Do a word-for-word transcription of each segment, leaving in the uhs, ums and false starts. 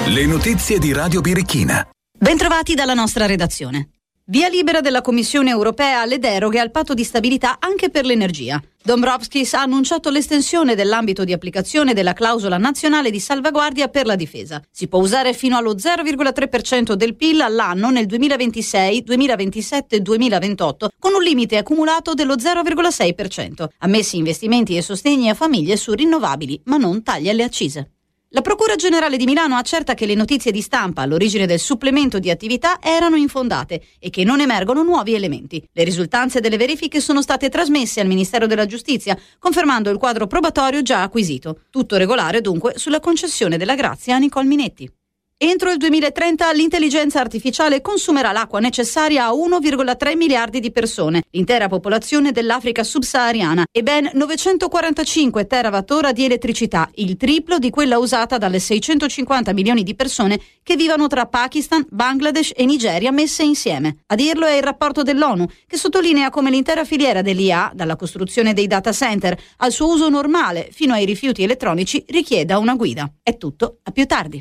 Le notizie di Radio Birichina. Bentrovati dalla nostra redazione. Via libera della Commissione europea alle deroghe al patto di stabilità anche per l'energia. Dombrovskis ha annunciato l'estensione dell'ambito di applicazione della clausola nazionale di salvaguardia per la difesa. Si può usare fino allo zero virgola tre per cento del P I L all'anno nel duemilaventisei, duemilaventisette e duemilaventotto, con un limite accumulato dello zero virgola sei per cento. Ammessi investimenti e sostegni a famiglie su rinnovabili, ma non tagli alle accise. La Procura Generale di Milano accerta che le notizie di stampa all'origine del supplemento di attività erano infondate e che non emergono nuovi elementi. Le risultanze delle verifiche sono state trasmesse al Ministero della Giustizia, confermando il quadro probatorio già acquisito. Tutto regolare dunque sulla concessione della grazia a Nicole Minetti. Entro il duemilatrenta l'intelligenza artificiale consumerà l'acqua necessaria a uno virgola tre miliardi di persone, l'intera popolazione dell'Africa subsahariana, e ben novecentoquarantacinque terawattora di elettricità, il triplo di quella usata dalle seicentocinquanta milioni di persone che vivono tra Pakistan, Bangladesh e Nigeria messe insieme. A dirlo è il rapporto dell'ONU, che sottolinea come l'intera filiera dell'I A, dalla costruzione dei data center al suo uso normale fino ai rifiuti elettronici, richieda una guida. È tutto, a più tardi.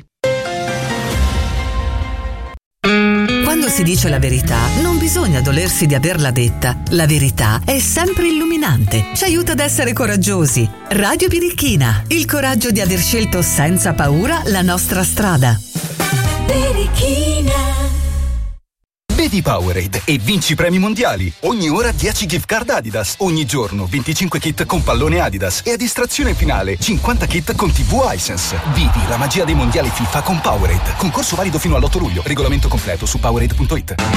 Quando si dice la verità, non bisogna dolersi di averla detta. La verità è sempre illuminante. Ci aiuta ad essere coraggiosi. Radio Birichina, il coraggio di aver scelto senza paura la nostra strada. Birichina. Bevi Powerade e vinci premi mondiali. Ogni ora dieci gift card Adidas. Ogni giorno venticinque kit con pallone Adidas. E a distrazione finale cinquanta kit con tivù Hisense. Vivi la magia dei mondiali FIFA con Powerade. Concorso valido fino all'otto luglio. Regolamento completo su Powerade punto it.